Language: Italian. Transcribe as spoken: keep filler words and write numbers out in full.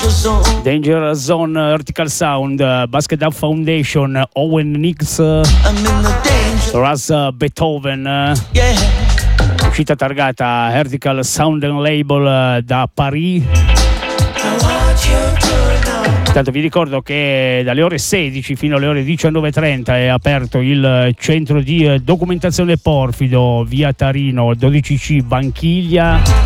Danger Zone, Vertical Sound, Basket Up Foundation, Owen Nix, Russ Beethoven, uscita targata Vertical Sound and Label da Paris. Intanto vi ricordo che dalle ore sedici fino alle ore diciannove e trenta è aperto il centro di documentazione Porfido, via Tarino dodici C Vanchiglia.